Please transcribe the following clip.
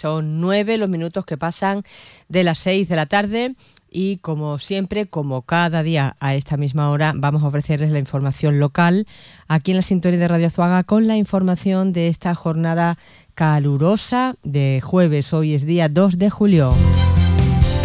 Son 9 los minutos que pasan de las 6 de la tarde y como siempre, como cada día a esta misma hora, vamos a ofrecerles la información local aquí en la sintonía de Radio Azuaga con la información de esta jornada calurosa de jueves. Hoy es día 2 de julio.